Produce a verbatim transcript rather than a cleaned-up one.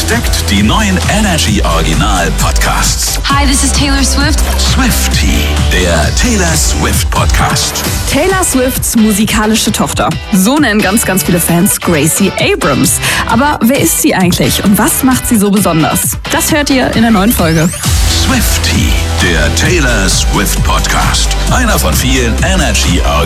Entdeckt die neuen Energy Original Podcasts. Hi, this is Taylor Swift. Swiftie, der Taylor Swift Podcast. Taylor Swifts musikalische Tochter. So nennen ganz, ganz viele Fans Gracie Abrams. Aber wer ist sie eigentlich und was macht sie so besonders? Das hört ihr in der neuen Folge. Swiftie, der Taylor Swift Podcast. Einer von vielen Energy